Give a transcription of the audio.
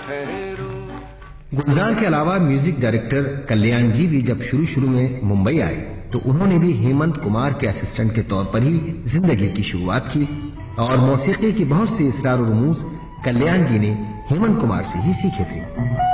ठहरू। गुलजार के अलावा music director कल्याण जी भी जब शुरू में मुंबई आए तो उन्होंने भी हेमंत कुमार के असिस्टेंट के तौर पर ही जिंदगी की शुरुआत की और मौसीकी की बहुत सी इसरार और रमूज कल्याण जी ने हेमंत कुमार से ही सीखे थे।